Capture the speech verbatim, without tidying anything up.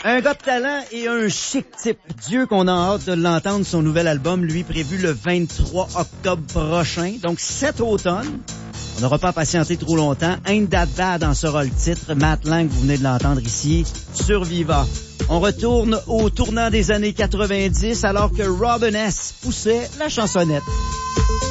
Un gars de talent et un chic type. Dieu qu'on a hâte de l'entendre, son nouvel album, lui, prévu le vingt-trois octobre prochain, donc cet automne. On n'aura pas à patienter trop longtemps. Ain't That Bad en sera le titre. Matt Lang, vous venez de l'entendre ici, sur Viva. On retourne au tournant des années quatre-vingt-dix alors que Robin S. poussait la chansonnette.